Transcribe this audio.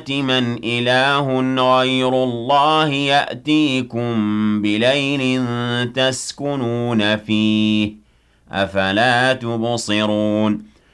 الآلهة من إله غير الله يأتيكم بليل تسكنون فيه أفلا تبصرون